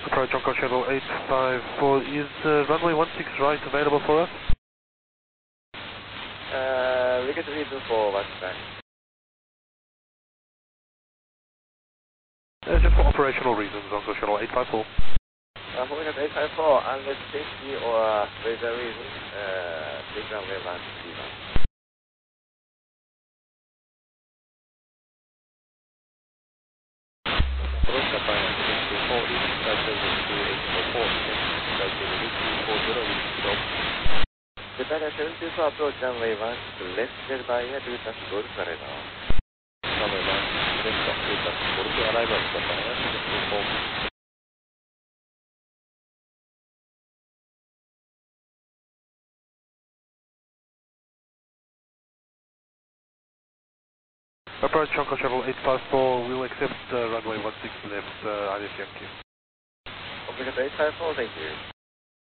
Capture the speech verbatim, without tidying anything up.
Approach Onco Shuttle eight five four, is uh, runway one six right available for us? Uh, we get reason for what time? Uh, just for operational reasons, Onco Shuttle eight five four. Uh, for eight five four, unless safety or weather reason, uh, take runway one three one. Approach Japan sixty-four, East Schedule two eight four four, Schedule eight four zero, East Stop. Japan seven two four, approach runway one, left jet by air, do touch goal Canada. Runway one, left stop, do touch goal to arrival, Japan sixty-four. Approach Onco Shuttle eight five four, we'll accept uh, runway one six left, uh, I D F Yankee. Obrigado, eight five four, thank you.